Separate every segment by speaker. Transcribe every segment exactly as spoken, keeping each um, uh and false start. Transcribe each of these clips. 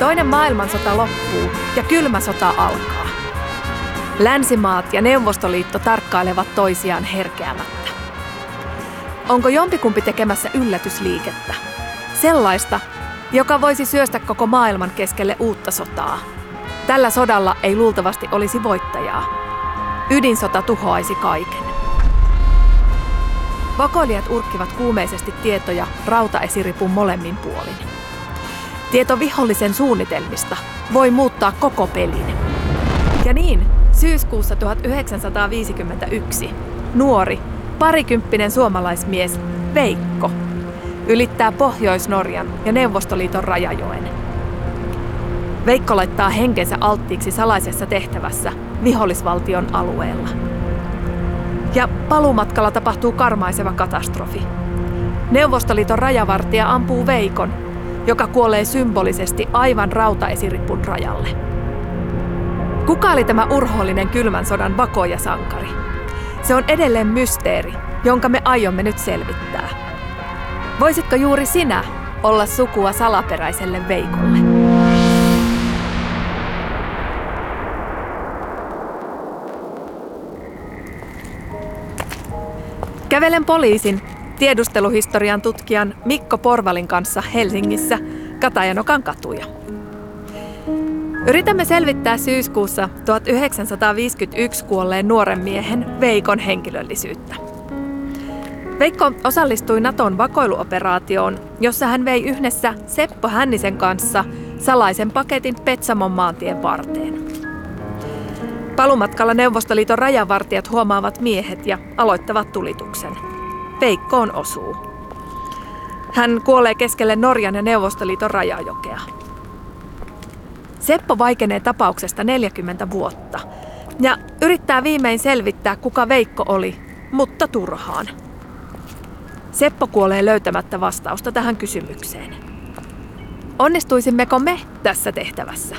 Speaker 1: Toinen maailmansota loppuu ja kylmä sota alkaa. Länsimaat ja Neuvostoliitto tarkkailevat toisiaan herkeämättä. Onko jompikumpi tekemässä yllätysliikettä? Sellaista, joka voisi syöstä koko maailman keskelle uutta sotaa. Tällä sodalla ei luultavasti olisi voittajaa. Ydinsota tuhoaisi kaiken. Vakoilijat urkkivat kuumeisesti tietoja rautaesiripun molemmin puolin. Tieto vihollisen suunnitelmista voi muuttaa koko pelin. Ja niin, syyskuussa tuhatyhdeksänsataaviisikymmentäyksi nuori, parikymppinen suomalaismies Veikko ylittää Pohjois-Norjan ja Neuvostoliiton rajajoen. Veikko laittaa henkensä alttiiksi salaisessa tehtävässä vihollisvaltion alueella. Ja paluumatkalla tapahtuu karmaiseva katastrofi. Neuvostoliiton rajavartija ampuu Veikon, joka kuolee symbolisesti aivan rautaesiripun rajalle. Kuka oli tämä urhoollinen kylmän sodan vakoijasankari? Se on edelleen mysteeri, jonka me aiomme nyt selvittää. Voisitko juuri sinä olla sukua salaperäiselle Veikolle? Kävelen poliisin, tiedusteluhistorian tutkijan Mikko Porvalin kanssa Helsingissä Katajanokan katuja. Yritämme selvittää syyskuussa tuhatyhdeksänsataaviisikymmentäyksi kuolleen nuoren miehen Veikon henkilöllisyyttä. Veikko osallistui Naton vakoiluoperaatioon, jossa hän vei yhdessä Seppo Hännisen kanssa salaisen paketin Petsamon maantien varteen. Palumatkalla Neuvostoliiton rajavartijat huomaavat miehet ja aloittavat tulituksen. Veikkoon osuu. Hän kuolee keskelle Norjan ja Neuvostoliiton rajajokea. Seppo vaikenee tapauksesta neljäkymmentä vuotta ja yrittää viimein selvittää, kuka Veikko oli, mutta turhaan. Seppo kuolee löytämättä vastausta tähän kysymykseen. Onnistuisimmeko me tässä tehtävässä?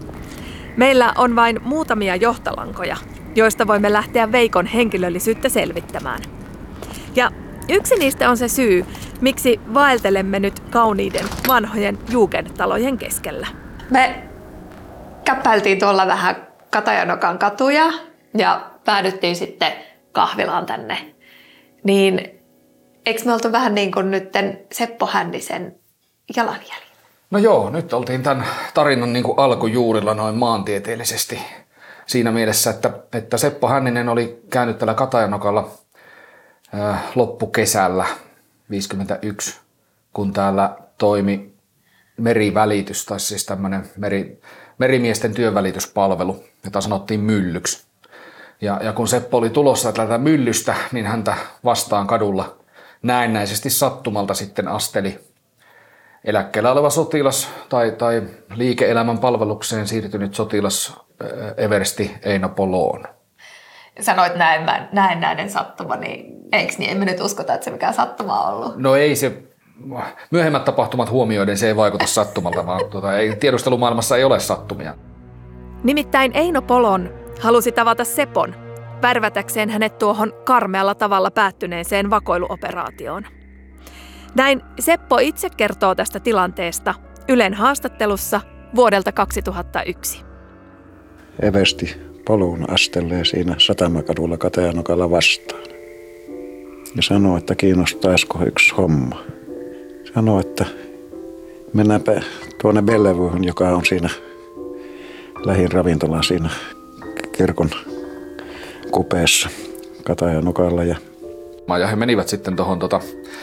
Speaker 1: Meillä on vain muutamia johtolankoja, joista voimme lähteä Veikon henkilöllisyyttä selvittämään. Ja yksi niistä on se syy, miksi vaeltelemme nyt kauniiden vanhojen jugendtalojen keskellä.
Speaker 2: Me käppäiltiin tuolla vähän Katajanokan katuja ja päädyttiin sitten kahvilaan tänne. Niin eikö me oltu vähän niin kuin nytten Seppo Hännisen jalanjäljen?
Speaker 3: No joo, nyt oltiin tämän tarinan niin kuin alkujuurilla noin maantieteellisesti. Siinä mielessä, että, että Seppo Hänninen oli käynyt täällä Katajanokalla äh, loppukesällä viisikymmentäyksi, kun täällä toimi merivälitys, tai siis tämmöinen meri, merimiesten työnvälityspalvelu, jota sanottiin myllyksi. Ja, ja kun Seppo oli tulossa täältä myllystä, niin häntä vastaan kadulla näennäisesti sattumalta sitten asteli eläkkeellä oleva sotilas tai, tai liike-elämän palvelukseen siirtynyt sotilas eversti Eino Poloon.
Speaker 2: Sanoit näin, näin näiden sattuma, niin eikö niin? Emme nyt uskota, että se mikään sattuma on ollut.
Speaker 3: No ei se, myöhemmät tapahtumat huomioiden se ei vaikuta sattumalta, vaan tuota, ei, tiedustelumaailmassa ei ole sattumia.
Speaker 1: Nimittäin Eino Polon halusi tavata Sepon, värvätäkseen hänet tuohon karmealla tavalla päättyneeseen vakoiluoperaatioon. Näin Seppo itse kertoo tästä tilanteesta Ylen haastattelussa vuodelta kaksituhattayksi.
Speaker 4: Eversti Poloon astelee siinä Satamakadulla Katajanokalla vastaan. Ja sanoo, että kiinnostaisiko yksi homma. Sanoo, että mennäänpä tuonne Bellevuehun, joka on siinä lähin ravintola siinä kirkon kupeessa Katajanokalla. Ja
Speaker 3: ja he menivät sitten tuohon tota,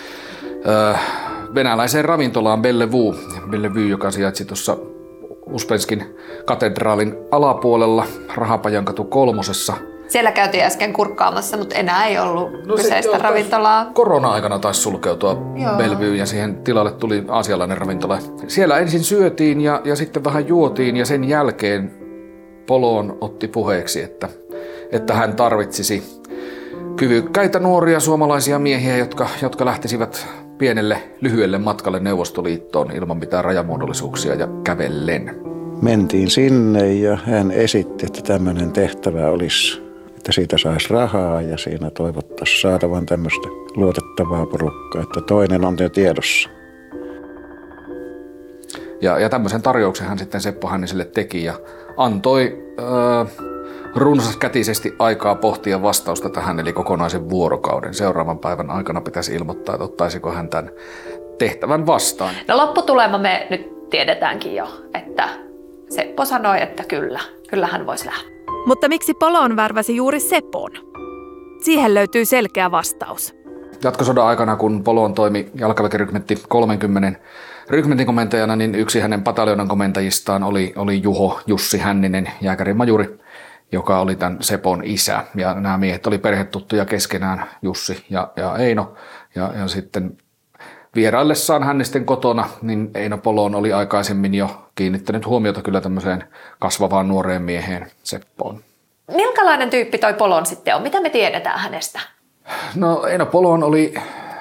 Speaker 3: ö, venäläiseen ravintolaan Bellevue, Bellevue, joka sijaitsi tuossa Uspenskin katedraalin alapuolella Rahapajankatu kolmosessa.
Speaker 2: Siellä käytiin äsken kurkkaamassa, mutta enää ei ollut no kyseistä ravintolaa.
Speaker 3: Korona-aikana taisi sulkeutua Joo. Bellevue ja siihen tilalle tuli aasialainen ravintola. Siellä ensin syötiin ja, ja sitten vähän juotiin ja sen jälkeen Poloon otti puheeksi, että, että hän tarvitsisi kyvykkäitä nuoria suomalaisia miehiä, jotka, jotka lähtisivät pienelle lyhyelle matkalle Neuvostoliittoon ilman mitään rajamuodollisuuksia ja kävellen.
Speaker 4: Mentiin sinne ja hän esitti, että tämmöinen tehtävä olisi, että siitä saisi rahaa ja siinä toivottaisiin saatavan tämmöistä luotettavaa porukkaa, että toinen on jo tiedossa.
Speaker 3: Ja, ja tämmöisen tarjouksen hän sitten Seppo Hänniselle teki ja antoi äh, runsaskätisesti aikaa pohtia vastausta tähän, eli kokonaisen vuorokauden. Seuraavan päivän aikana pitäisi ilmoittaa, että ottaisiko hän tämän tehtävän vastaan.
Speaker 2: No lopputulema me nyt tiedetäänkin jo, että Seppo sanoi, että kyllä, kyllä hän voisi lähteä.
Speaker 1: Mutta miksi Polon värväsi juuri Sepon? Siihen löytyy selkeä vastaus.
Speaker 3: Jatkosodan aikana, kun Polon toimi jalkaväkirykmentti kolmekymmentä rykmentin komentajana, niin yksi hänen pataljonan komentajistaan oli, oli Juho Jussi Hänninen, jääkärimajuri, joka oli tämän Sepon isä. Ja nämä miehet oli perhetuttuja keskenään, Jussi ja, ja Eino. Ja, ja sitten vieraillessaan Hännisten kotona, niin Eino Polon oli aikaisemmin jo kiinnittänyt huomiota kyllä tämmöiseen kasvavaan nuoreen mieheen Seppoon.
Speaker 2: Minkälainen tyyppi toi Polon sitten on? Mitä me tiedetään hänestä?
Speaker 3: No Eino Polon oli,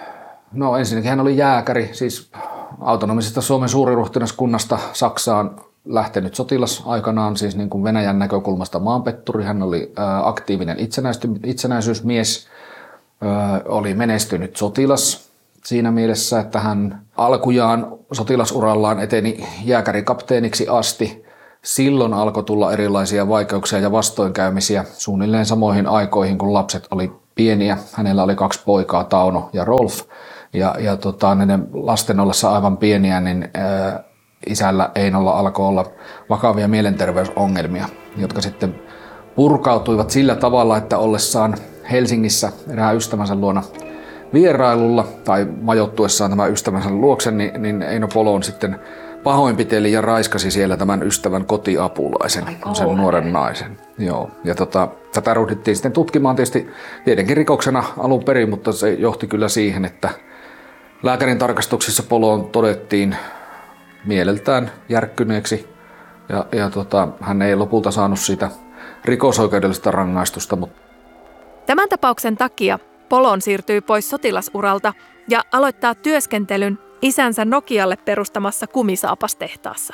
Speaker 3: no ensinnäkin hän oli jääkäri, siis autonomisesta Suomen suuriruhtinaskunnasta Saksaan lähtenyt sotilas aikanaan, siis niin kuin Venäjän näkökulmasta maanpetturi. Hän oli ää, aktiivinen itsenäisyysmies, ää, oli menestynyt sotilas siinä mielessä, että hän alkujaan sotilasurallaan eteni jääkärikapteeniksi asti. Silloin alkoi tulla erilaisia vaikeuksia ja vastoinkäymisiä suunnilleen samoihin aikoihin, kun lapset oli pieniä. Hänellä oli kaksi poikaa, Tauno ja Rolf. Ja, ja tota, näiden lasten ollessa aivan pieniä, niin ää, isällä Einolla alkoi olla vakavia mielenterveysongelmia, jotka sitten purkautuivat sillä tavalla, että ollessaan Helsingissä erään ystävänsä luona vierailulla tai majoittuessaan tämän ystävänsä luokse, niin, niin Eino Polon sitten pahoinpiteli ja raiskasi siellä tämän ystävän kotiapulaisen, sen nuoren naisen. Joo. Ja tota, tätä ryhdyttiin sitten tutkimaan tietysti tietenkin rikoksena alun perin, mutta se johti kyllä siihen, että lääkärin tarkastuksissa Polon todettiin mieleltään järkkyneeksi ja, ja tota, hän ei lopulta saanut siitä rikosoikeudellista rangaistusta. Mutta
Speaker 1: Tämän tapauksen takia Polon siirtyy pois sotilasuralta ja aloittaa työskentelyn isänsä Nokialle perustamassa kumisaapastehtaassa.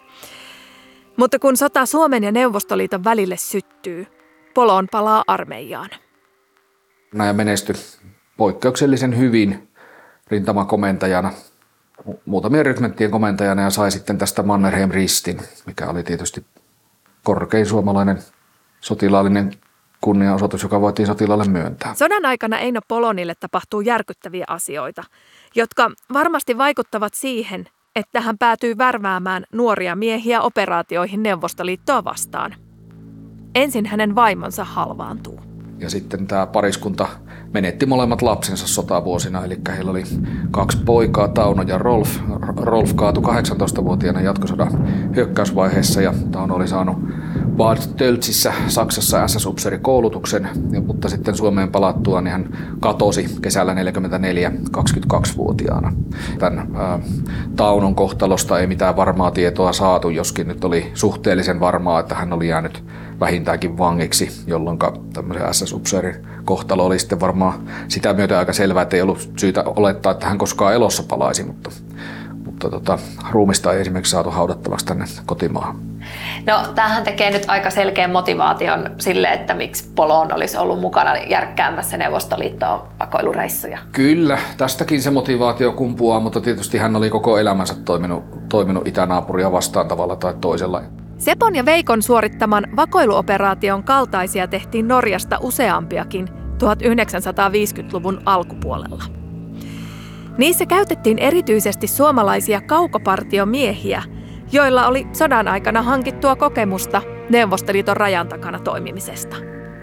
Speaker 1: Mutta kun sota Suomen ja Neuvostoliiton välille syttyy, Polon palaa armeijaan.
Speaker 3: ja menestyi poikkeuksellisen hyvin rintamakomentajana, muutamien rykmenttien komentajana ja sai sitten tästä Mannerheim-ristin, mikä oli tietysti korkein suomalainen sotilaallinen kunnianosoitus, joka voitiin sotilaalle myöntää.
Speaker 1: Sodan aikana Eino Polonille tapahtuu järkyttäviä asioita, jotka varmasti vaikuttavat siihen, että hän päätyy värväämään nuoria miehiä operaatioihin Neuvostoliittoa vastaan. Ensin hänen vaimonsa halvaantuu.
Speaker 3: Ja sitten tämä pariskunta menetti molemmat lapsensa sotavuosina, eli heillä oli kaksi poikaa, Tauno ja Rolf. Rolf kaatui kahdeksantoistavuotiaana jatkosodan hyökkäysvaiheessa ja Tauno oli saanut Bad Töltsissä Saksassa S S-upseerikoulutuksen, mutta sitten Suomeen palattua niin hän katosi kesällä neljäkymmentäneljä kaksikymmentäkaksivuotiaana. Tämän ää, Taunon kohtalosta ei mitään varmaa tietoa saatu, joskin nyt oli suhteellisen varmaa, että hän oli jäänyt vähintäänkin vangiksi, jolloin tämmöisen S S-upseerin kohtalo oli sitten varmaan sitä myöten aika selvää, että ei ollut syytä olettaa, että hän koskaan elossa palaisi, mutta, mutta tota, ruumista ei esimerkiksi saatu haudattavaksi tänne kotimaahan.
Speaker 2: No, tämähän tekee nyt aika selkeän motivaation sille, että miksi Polon olisi ollut mukana järkkäämässä Neuvostoliittoon vakoilureissuja.
Speaker 3: Kyllä, tästäkin se motivaatio kumpuaa, mutta tietysti hän oli koko elämänsä toiminut, toiminut itänaapuria vastaan tavalla tai toisella.
Speaker 1: Sepon ja Veikon suorittaman vakoiluoperaation kaltaisia tehtiin Norjasta useampiakin tuhatyhdeksänsataaviisikymmentäluvun alkupuolella. Niissä käytettiin erityisesti suomalaisia kaukopartiomiehiä, joilla oli sodan aikana hankittua kokemusta Neuvostoliiton rajan takana toimimisesta.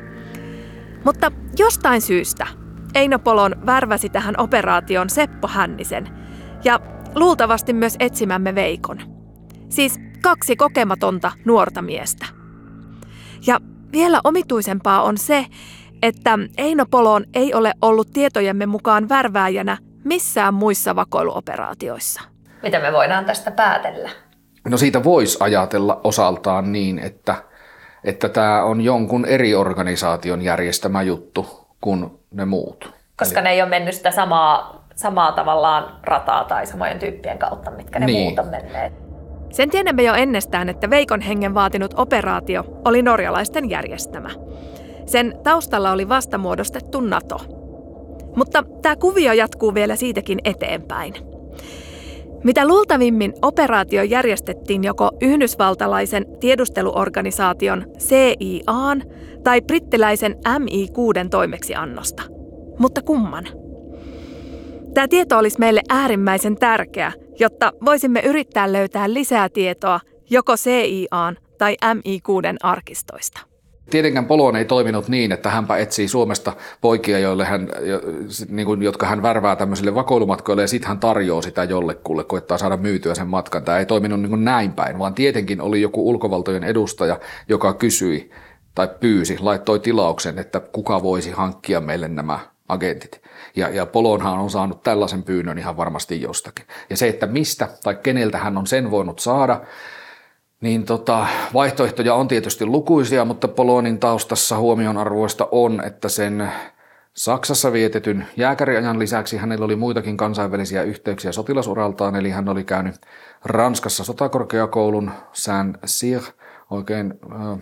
Speaker 1: Mutta jostain syystä Eino Polon värväsi tähän operaatioon Seppo Hännisen ja luultavasti myös etsimämme Veikon. Siis kaksi kokematonta nuorta miestä. Ja vielä omituisempaa on se, että Eino Polon ei ole ollut tietojemme mukaan värvääjänä missään muissa vakoiluoperaatioissa.
Speaker 2: Mitä me voidaan tästä päätellä?
Speaker 3: No siitä voisi ajatella osaltaan niin, että, että tämä on jonkun eri organisaation järjestämä juttu kuin ne muut.
Speaker 2: Koska Eli... ne ei ole mennyt sitä samaa, samaa tavallaan rataa tai samojen tyyppien kautta, mitkä ne
Speaker 3: niin.
Speaker 2: muut on menneet.
Speaker 1: Sen tiedämme jo ennestään, että Veikon hengen vaatinut operaatio oli norjalaisten järjestämä. Sen taustalla oli vastamuodostettu NATO. Mutta tämä kuvio jatkuu vielä siitäkin eteenpäin. Mitä luultavimmin operaatio järjestettiin joko yhdysvaltalaisen tiedusteluorganisaation C I A:n tai brittiläisen M I kuuden toimeksiannosta. Mutta kumman? Tämä tieto olisi meille äärimmäisen tärkeä, jotta voisimme yrittää löytää lisää tietoa joko C I A:n tai M I kuuden arkistoista.
Speaker 3: Tietenkään Polon ei toiminut niin, että hänpä etsii Suomesta poikia, joille hän, niin kuin, jotka hän värvää tämmöisille vakoilumatkoille ja sitten hän tarjoaa sitä jollekulle, koittaa saada myytyä sen matkan. Tämä ei toiminut niin kuin näin päin, vaan tietenkin oli joku ulkovaltojen edustaja, joka kysyi tai pyysi, laittoi tilauksen, että kuka voisi hankkia meille nämä agentit. Ja, ja Polonhan on saanut tällaisen pyynnön ihan varmasti jostakin. Ja se, että mistä tai keneltä hän on sen voinut saada, niin tota, vaihtoehtoja on tietysti lukuisia, mutta Polonin taustassa huomionarvoista on, että sen Saksassa vietetyn jääkäriajan lisäksi hänellä oli muitakin kansainvälisiä yhteyksiä sotilasuraltaan, eli hän oli käynyt Ranskassa sotakorkeakoulun Saint-Cyr, oikein äh,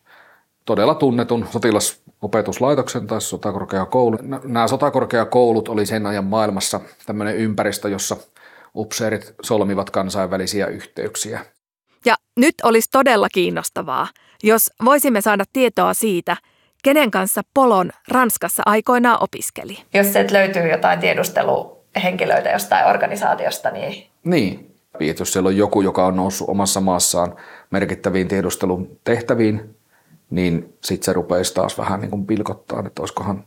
Speaker 3: todella tunnetun sotilasopetuslaitoksen tai sotakorkeakoulun. Nämä sotakorkeakoulut oli sen ajan maailmassa tämmöinen ympäristö, jossa upseerit solmivat kansainvälisiä yhteyksiä.
Speaker 1: Ja nyt olisi todella kiinnostavaa, jos voisimme saada tietoa siitä, kenen kanssa Polon Ranskassa aikoinaan opiskeli.
Speaker 2: Jos sieltä löytyy jotain tiedusteluhenkilöitä jostain organisaatiosta, niin...
Speaker 3: Niin, että jos siellä on joku, joka on noussut omassa maassaan merkittäviin tiedustelun tehtäviin, niin sitten se rupeaisi taas vähän niin kuin pilkottaa, että olisikohan,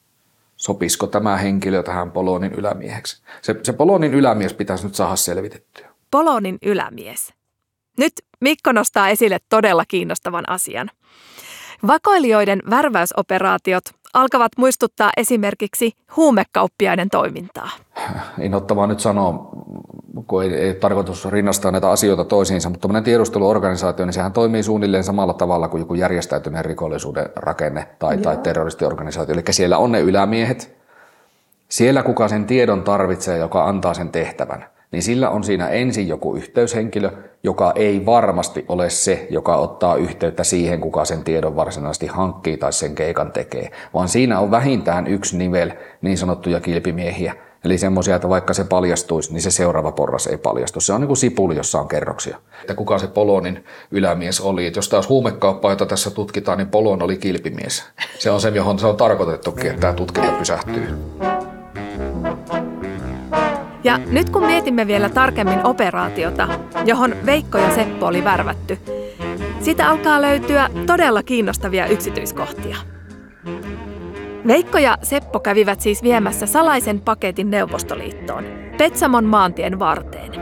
Speaker 3: sopisiko tämä henkilö tähän Polonin ylämieheksi. Se, se Polonin ylämies pitäisi nyt saada selvitettyä.
Speaker 1: Polonin ylämies. Nyt Mikko nostaa esille todella kiinnostavan asian. Vakoilijoiden värväysoperaatiot alkavat muistuttaa esimerkiksi huumekauppiaiden toimintaa.
Speaker 3: En ottavaa nyt sanoa, kun ei, ei tarkoitus rinnastaa näitä asioita toisiinsa, mutta tämmöinen tiedusteluorganisaatio, niin sehän toimii suunnilleen samalla tavalla kuin joku järjestäytyneen rikollisuuden rakenne tai, tai terroristiorganisaatio. Eli siellä on ne ylämiehet, siellä kuka sen tiedon tarvitsee, joka antaa sen tehtävän. Niin sillä on siinä ensin joku yhteyshenkilö, joka ei varmasti ole se, joka ottaa yhteyttä siihen, kuka sen tiedon varsinaisesti hankkii tai sen keikan tekee, vaan siinä on vähintään yksi nivel niin sanottuja kilpimiehiä. Eli semmoisia, että vaikka se paljastuisi, niin se seuraava porras ei paljastu. Se on niin kuin sipuli, jossa on kerroksia. Että kuka se Polonin ylämies oli. Että jos taas huumekauppaa, jota tässä tutkitaan, niin Polon oli kilpimies. Se on se, johon se on tarkoitettukin, että tämä tutkinta pysähtyy.
Speaker 1: Ja nyt kun mietimme vielä tarkemmin operaatiota, johon Veikko ja Seppo oli värvätty, siitä alkaa löytyä todella kiinnostavia yksityiskohtia. Veikko ja Seppo kävivät siis viemässä salaisen paketin Neuvostoliittoon, Petsamon maantien varteen.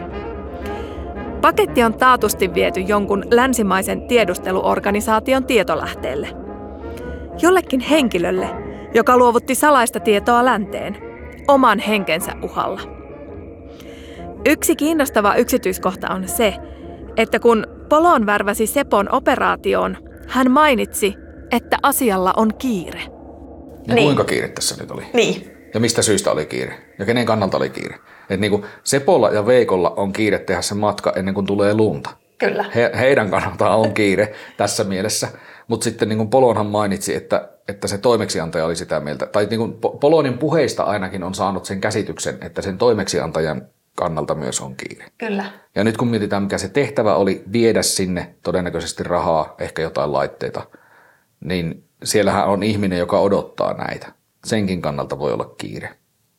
Speaker 1: Paketti on taatusti viety jonkun länsimaisen tiedusteluorganisaation tietolähteelle. Jollekin henkilölle, joka luovutti salaista tietoa länteen, oman henkensä uhalla. Yksi kiinnostava yksityiskohta on se, että kun Polon värväsi Sepon operaatioon, hän mainitsi, että asialla on kiire.
Speaker 3: Ja niin. Kuinka kiire tässä nyt oli?
Speaker 2: Niin.
Speaker 3: Ja mistä syystä oli kiire? Ja kenen kannalta oli kiire? Että niin kuin Sepolla ja Veikolla on kiire tehdä se matka ennen kuin tulee lunta.
Speaker 2: Kyllä.
Speaker 3: He, heidän kannaltaan on kiire tässä mielessä. Mutta sitten niin kuin Polonhan mainitsi, että, että se toimeksiantaja oli sitä mieltä. Tai niin kuin Polonin puheista ainakin on saanut sen käsityksen, että sen toimeksiantajan kannalta myös on kiire.
Speaker 2: Kyllä.
Speaker 3: Ja nyt kun mietitään, mikä se tehtävä oli, viedä sinne todennäköisesti rahaa, ehkä jotain laitteita, niin siellähän on ihminen, joka odottaa näitä. Senkin kannalta voi olla kiire.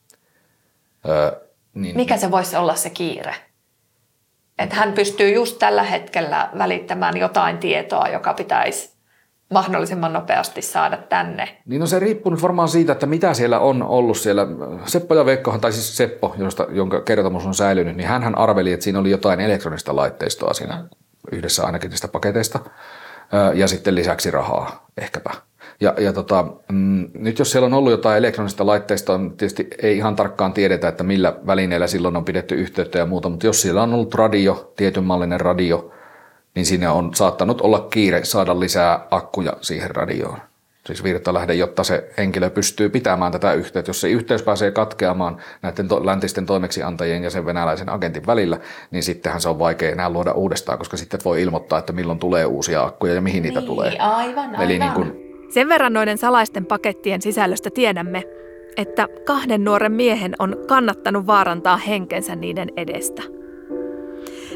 Speaker 3: Öö, niin,
Speaker 2: mikä se voisi olla se kiire? Että hän pystyy just tällä hetkellä välittämään jotain tietoa, joka pitäisi mahdollisimman nopeasti saada tänne.
Speaker 3: Niin no se riippuu nyt varmaan siitä, että mitä siellä on ollut siellä. Seppo ja Veikkohan, tai siis Seppo, josta, jonka kertomus on säilynyt, niin hänhän arveli, että siinä oli jotain elektronista laitteistoa siinä yhdessä ainakin niistä paketeista. Ja sitten lisäksi rahaa ehkäpä. Ja, ja tota, mm, nyt jos siellä on ollut jotain elektronista laitteistoa, niin tietysti ei ihan tarkkaan tiedetä, että millä välineillä silloin on pidetty yhteyttä ja muuta, mutta jos siellä on ollut radio, tietynmallinen radio, niin siinä on saattanut olla kiire saada lisää akkuja siihen radioon. Siis virtalähde, jotta se henkilö pystyy pitämään tätä yhteyttä. Jos se yhteys pääsee katkeamaan näiden to- läntisten toimeksiantajien ja sen venäläisen agentin välillä, niin sittenhän se on vaikea enää luoda uudestaan, koska sitten voi ilmoittaa, että milloin tulee uusia akkuja ja mihin niitä
Speaker 2: niin,
Speaker 3: tulee.
Speaker 2: Aivan, aivan.
Speaker 3: Eli niin kun...
Speaker 1: Sen verran noiden salaisten pakettien sisällöstä tiedämme, että kahden nuoren miehen on kannattanut vaarantaa henkensä niiden edestä.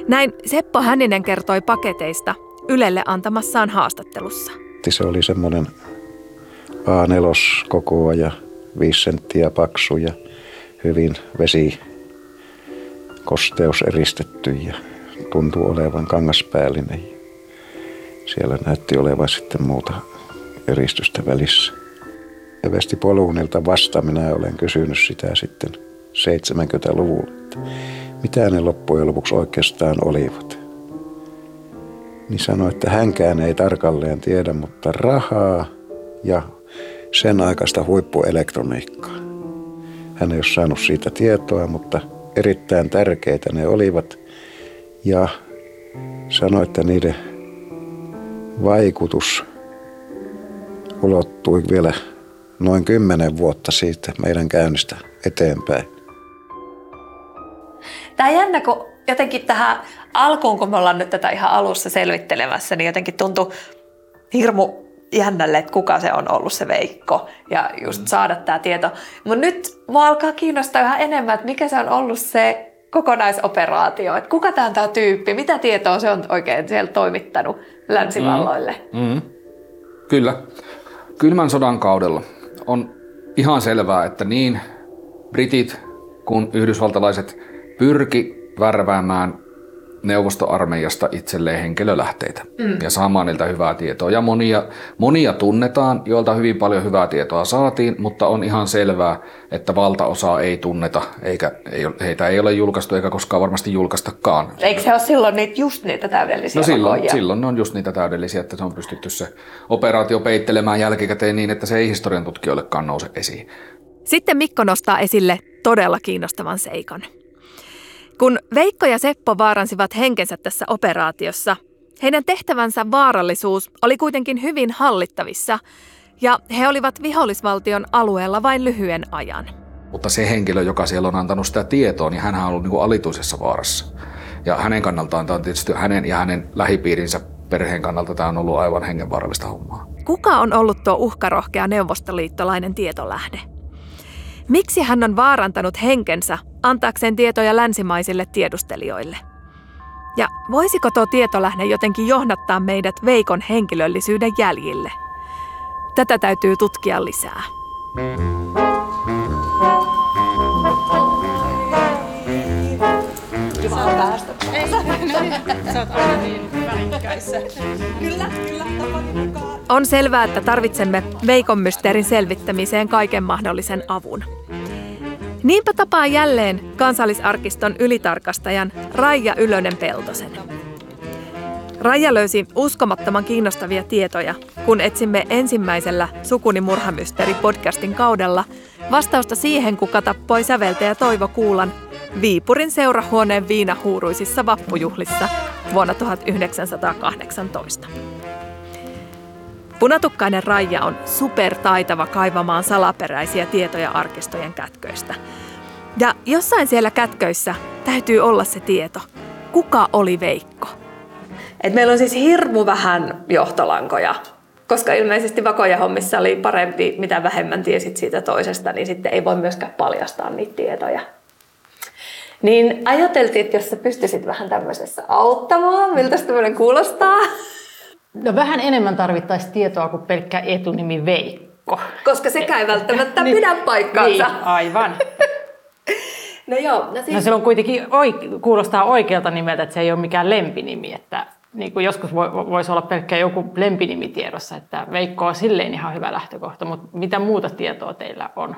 Speaker 1: Näin Seppo Hänninen kertoi paketeista Ylelle antamassaan haastattelussa.
Speaker 4: Se oli semmoinen A neljä kokoa ja viisi senttiä paksu ja hyvin vesi kosteus eristetty ja tuntui olevan kangaspäällinen. Siellä näytti olevan sitten muuta eristystä välissä. Ja Vesti Polunilta vasta minä olen kysynyt sitä sitten seitsemänkymmentäluvulla, että mitä ne loppujen lopuksi oikeastaan olivat. Niin sanoi, että hänkään ei tarkalleen tiedä, mutta rahaa ja sen aikaista huippuelektroniikkaa. Hän ei ole saanut siitä tietoa, mutta erittäin tärkeitä ne olivat. Ja sanoi, että niiden vaikutus ulottui vielä noin kymmenen vuotta siitä meidän käynnistä eteenpäin.
Speaker 2: Tämä on jännä, kun jotenkin tähän alkuun, kun me ollaan nyt tätä ihan alussa selvittelemässä, niin jotenkin tuntui hirmu jännälle, että kuka se on ollut se Veikko ja just saada tämä tieto. Mutta nyt mua alkaa kiinnostaa yhä enemmän, että mikä se on ollut se kokonaisoperaatio, että kuka tämä on tämä tyyppi, mitä tietoa se on oikein siellä toimittanut länsivalloille.
Speaker 3: Mm. Mm. Kyllä. Kylmän sodan kaudella on ihan selvää, että niin britit kuin yhdysvaltalaiset pyrki värväämään neuvostoarmeijasta itselleen henkilölähteitä mm. ja saamaan niiltä hyvää tietoa. Ja monia, monia tunnetaan, joilta hyvin paljon hyvää tietoa saatiin, mutta on ihan selvää, että valtaosaa ei tunneta, eikä ei, heitä ei ole julkaistu eikä koskaan varmasti julkaistakaan.
Speaker 2: Eikö se ole silloin niitä, just niitä täydellisiä
Speaker 3: No silloin,
Speaker 2: vakoja?
Speaker 3: silloin ne on just niitä täydellisiä, että se on pystytty se operaatio peittelemään jälkikäteen niin, että se ei historian tutkijoillekaan nouse esiin.
Speaker 1: Sitten Mikko nostaa esille todella kiinnostavan seikan. Kun Veikko ja Seppo vaaransivat henkensä tässä operaatiossa, heidän tehtävänsä vaarallisuus oli kuitenkin hyvin hallittavissa ja he olivat vihollisvaltion alueella vain lyhyen ajan.
Speaker 3: Mutta se henkilö, joka siellä on antanut sitä tietoa, niin hänhän on ollut niin kuin alituisessa vaarassa. Ja hänen kannaltaan tämä on tietysti hänen ja hänen lähipiirinsä perheen kannalta tämä on ollut aivan hengenvaarallista hommaa.
Speaker 1: Kuka on ollut tuo uhkarohkea neuvostoliittolainen tietolähde? Miksi hän on vaarantanut henkensä antaakseen tietoja länsimaisille tiedustelijoille? Ja voisiko tuo tietolähde jotenkin johdattaa meidät Veikon henkilöllisyyden jäljille? Tätä täytyy tutkia lisää. On selvää, että tarvitsemme Veikon mysteerin selvittämiseen kaiken mahdollisen avun. Niinpä tapaa jälleen Kansallisarkiston ylitarkastajan Raija Ylönen-Peltosen. Raija löysi uskomattoman kiinnostavia tietoja, kun etsimme ensimmäisellä Sukuni murhamysteeri-podcastin kaudella vastausta siihen, kuka tappoi säveltäjä Toivo Kuulan Viipurin seurahuoneen viinahuuruisissa vappujuhlissa vuonna tuhatyhdeksänsataakahdeksantoista. Punatukkainen Raija on supertaitava kaivamaan salaperäisiä tietoja arkistojen kätköistä. Ja jossain siellä kätköissä täytyy olla se tieto, kuka oli Veikko.
Speaker 2: Et meillä on siis hirmu vähän johtolankoja, koska ilmeisesti vakoja hommissa oli parempi, mitä vähemmän tiesit siitä toisesta, niin sitten ei voi myöskään paljastaa niitä tietoja. Niin ajateltiin, että jos sä pystyisit vähän tämmöisessä auttamaan, miltä tämmöinen kuulostaa?
Speaker 5: No vähän enemmän tarvittaisiin tietoa kuin pelkkä etunimi Veikko.
Speaker 2: Koska sekään ei välttämättä
Speaker 5: niin,
Speaker 2: pidä paikkaansa.
Speaker 5: Niin, aivan.
Speaker 2: No joo. No, siis...
Speaker 5: no se on kuitenkin oike- kuulostaa oikealta nimeltä, että se ei ole mikään lempinimi. Että, niin kuin joskus voi, voisi olla pelkkä joku lempinimi tiedossa, että Veikko on silleen ihan hyvä lähtökohta, mutta mitä muuta tietoa teillä on?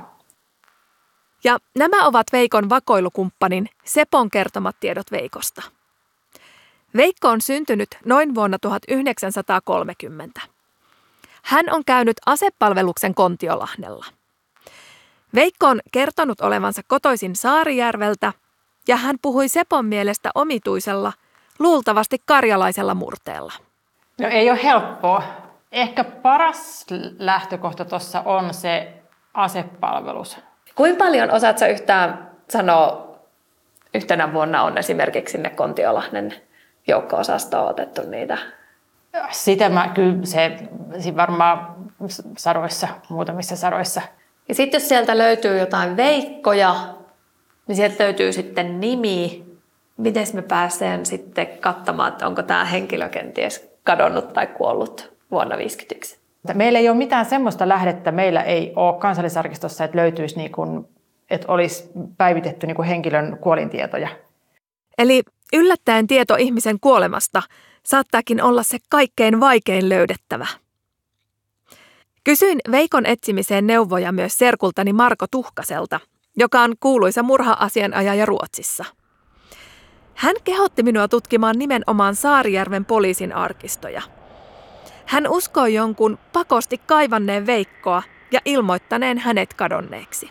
Speaker 1: Ja nämä ovat Veikon vakoilukumppanin Sepon kertomat tiedot Veikosta. Veikko on syntynyt noin vuonna tuhatyhdeksänsataakolmekymmentä. Hän on käynyt asepalveluksen Kontiolahdella. Veikko on kertonut olevansa kotoisin Saarijärveltä ja hän puhui Sepon mielestä omituisella, luultavasti karjalaisella murteella.
Speaker 5: No ei ole helppoa. Ehkä paras lähtökohta tuossa on se asepalvelus.
Speaker 2: Kuinka paljon osaat sä yhtään sanoa, yhtenä vuonna on esimerkiksi sinne Kontiolahden joukko-osastoon otettu niitä?
Speaker 5: Sitä mä kyllä, se, se varmaan sadoissa, muutamissa sadoissa.
Speaker 2: Ja sitten jos sieltä löytyy jotain Veikkoja, niin sieltä löytyy sitten nimi miten me pääsemme sitten katsomaan, että onko tämä henkilö kenties kadonnut tai kuollut vuonna viisikymmentäyksi?
Speaker 5: Meillä ei ole mitään semmoista lähdettä, meillä ei ole Kansallisarkistossa, että löytyisi, niin kuin, että olisi päivitetty niin kuin henkilön kuolintietoja.
Speaker 1: Eli yllättäen tieto ihmisen kuolemasta saattaakin olla se kaikkein vaikein löydettävä. Kysyin Veikon etsimiseen neuvoja myös serkultani Marko Tuhkaselta, joka on kuuluisa murha-asianajaja Ruotsissa. Hän kehotti minua tutkimaan nimenomaan Saarijärven poliisin arkistoja. Hän uskoi jonkun pakosti kaivanneen Veikkoa ja ilmoittaneen hänet kadonneeksi.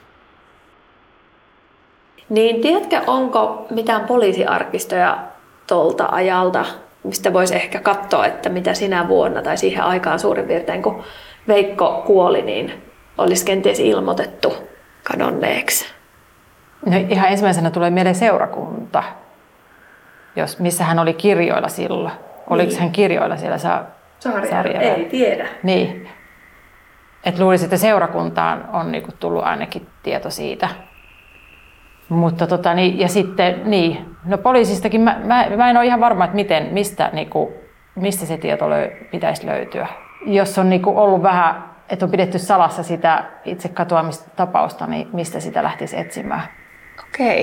Speaker 2: Niin tiedätkö, onko mitään poliisiarkistoja tuolta ajalta, mistä voisi ehkä katsoa, että mitä sinä vuonna tai siihen aikaan suurin piirtein, kun Veikko kuoli, niin olisi kenties ilmoitettu kadonneeksi?
Speaker 5: No, ihan ensimmäisenä tulee mieleen seurakunta, jos, missä hän oli kirjoilla silloin. Oliko niin. hän kirjoilla siellä saa
Speaker 2: Saarijärvellä? Ei tiedä.
Speaker 5: Niin. Et luulisin, että seurakuntaan on niinku tullut ainakin tieto siitä. Mutta tota, niin, ja sitten, niin, no poliisistakin mä, mä, mä en ole ihan varma, että miten, mistä, niinku, mistä se tieto löy, pitäisi löytyä. Jos on niinku ollut vähän, että on pidetty salassa sitä itse katoamistapausta, niin mistä sitä lähtisi etsimään?
Speaker 2: Okei.